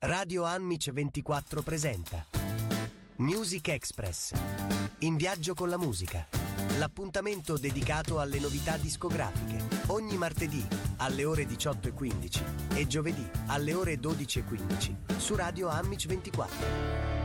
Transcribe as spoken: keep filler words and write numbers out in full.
Radio Anmic ventiquattro presenta Music Express. In viaggio con la musica. L'appuntamento dedicato alle novità discografiche. Ogni martedì alle ore diciotto e quindici e giovedì alle ore dodici e quindici su Radio Anmic ventiquattro.